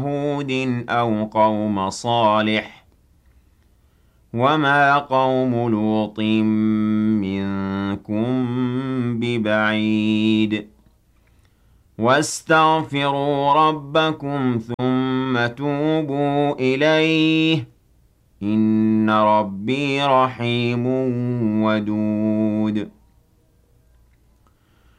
هود أو قوم صالح وما قوم لوط منكم ببعيد واستغفروا ربكم ثم توبوا إليه إن ربي رحيم ودود